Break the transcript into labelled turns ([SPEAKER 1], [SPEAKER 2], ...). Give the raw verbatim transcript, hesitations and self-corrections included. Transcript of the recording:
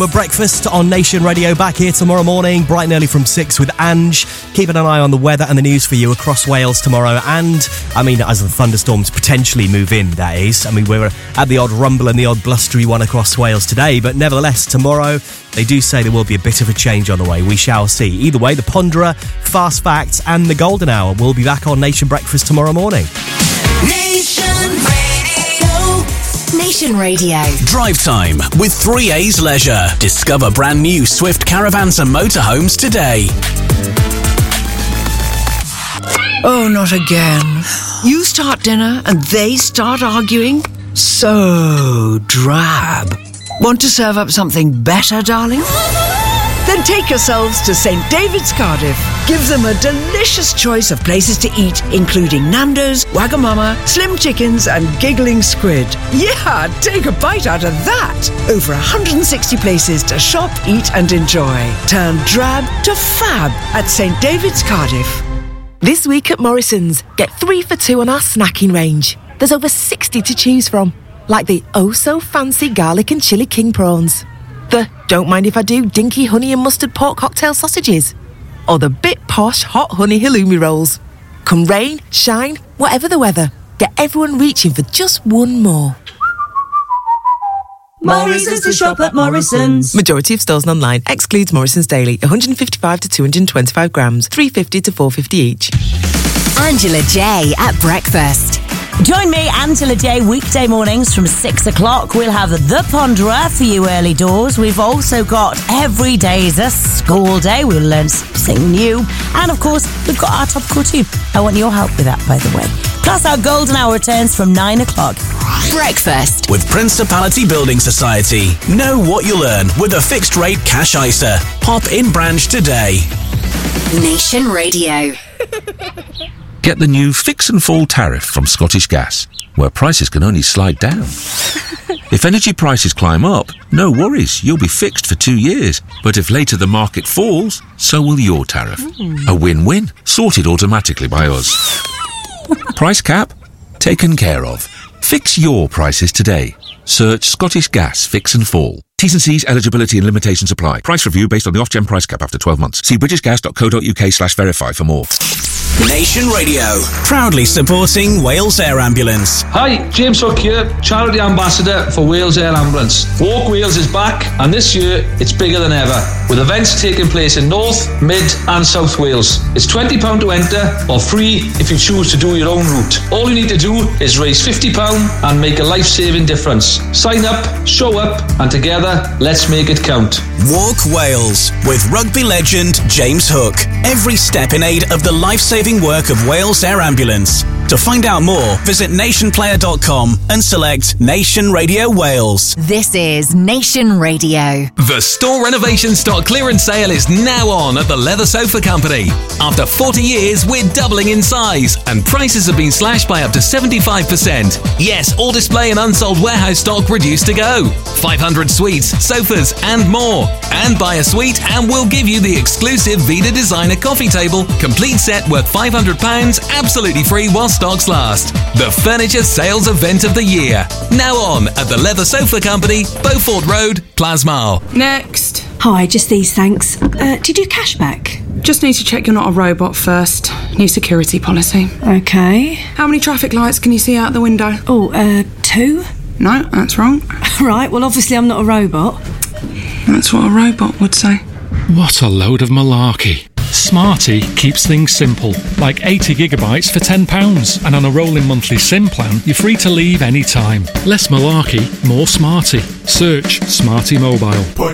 [SPEAKER 1] But breakfast on Nation Radio, back here tomorrow morning, bright and early from six with Ange. Keeping an eye on the weather and the news for you across Wales tomorrow. And, I mean, as the thunderstorms potentially move in, that is. I mean, we were at the odd rumble and the odd blustery one across Wales today. But nevertheless, tomorrow, they do say there will be a bit of a change on the way. We shall see. Either way, the Ponderer, Fast Facts and the Golden Hour will be back on Nation Breakfast tomorrow morning.
[SPEAKER 2] Nation Radio. Nation Radio.
[SPEAKER 3] Drive time with three A's Leisure. Discover brand new Swift caravans and motorhomes today.
[SPEAKER 4] Oh, not again. You start dinner and they start arguing? So drab. Want to serve up something better, darling? Then take yourselves to Saint David's Cardiff. Give them a delicious choice of places to eat, including Nando's, Wagamama, Slim Chickens and Giggling Squid. Yeah, take a bite out of that. Over one hundred sixty places to shop, eat and enjoy. Turn drab to fab at Saint David's Cardiff.
[SPEAKER 5] This week at Morrison's, get three for two on our snacking range. There's over sixty to choose from, like the oh-so-fancy garlic and chilli king prawns, the don't mind if I do dinky honey and mustard pork cocktail sausages, or the bit posh hot honey halloumi rolls. Come rain, shine, whatever the weather, get everyone reaching for just one more.
[SPEAKER 2] Morrison's to shop at Morrison's.
[SPEAKER 5] Majority of stores and online. Excludes Morrison's Daily. one hundred fifty-five to two hundred twenty-five grams. three fifty to four fifty each.
[SPEAKER 2] Angela J at breakfast.
[SPEAKER 6] Join me, Angela J, weekday mornings from six o'clock. We'll have The Ponderer for you early doors. We've also got Every Day's a School Day. We'll learn something new. And, of course, we've got our topical tune. I want your help with that, by the way. Plus, our golden hour returns from nine o'clock.
[SPEAKER 2] Breakfast
[SPEAKER 3] with Principality Building Society. Know what you'll earn with a fixed-rate cash I S A. Pop in branch today.
[SPEAKER 2] Nation Radio.
[SPEAKER 7] Get the new Fix and Fall tariff from Scottish Gas, where prices can only slide down. If energy prices climb up, no worries, you'll be fixed for two years. But if later the market falls, so will your tariff. Mm. A win-win, sorted automatically by us. Price cap? Taken care of. Fix your prices today. Search Scottish Gas Fix and Fall. T's and C's, eligibility and limitations apply. Price review based on the off-gen price cap after twelve months. See britishgas.co.uk slash verify for more.
[SPEAKER 3] Nation Radio, proudly supporting Wales Air Ambulance.
[SPEAKER 8] Hi, James Hook here, Charity Ambassador for Wales Air Ambulance. Walk Wales is back, and this year it's bigger than ever, with events taking place in North, Mid and South Wales. It's twenty pounds to enter, or free if you choose to do your own route. All you need to do is raise fifty pounds and make a life-saving difference. Sign up, show up, and together, let's make it count.
[SPEAKER 3] Walk Wales, with rugby legend James Hook. Every step in aid of the life-saving work of Wales Air Ambulance. To find out more, visit nation player dot com and select Nation Radio Wales.
[SPEAKER 2] This is Nation Radio.
[SPEAKER 9] The store renovation stock clearance sale is now on at the Leather Sofa Company. After forty years, we're doubling in size, and prices have been slashed by up to seventy-five percent. Yes, all display and unsold warehouse stock reduced to go. five hundred suites, sofas, and more. And buy a suite, and we'll give you the exclusive Vida Designer coffee table, complete set worth five hundred pounds, absolutely free while stocks last. The furniture sales event of the year. Now on at the Leather Sofa Company, Beaufort Road, Plasmar.
[SPEAKER 10] Next.
[SPEAKER 11] Hi, just these, thanks. Uh, do you do cashback?
[SPEAKER 10] Just need to check you're not a robot first. New security policy.
[SPEAKER 11] Okay.
[SPEAKER 10] How many traffic lights can you see out the window?
[SPEAKER 11] Oh, uh, two?
[SPEAKER 10] No, that's wrong.
[SPEAKER 11] Right, well, obviously I'm not a robot.
[SPEAKER 10] That's what a robot would say.
[SPEAKER 12] What a load of malarkey. Smarty keeps things simple, like eighty gigabytes for ten pounds, and on a rolling monthly SIM plan, you're free to leave any time. Less malarkey, more Smarty. Search Smarty Mobile.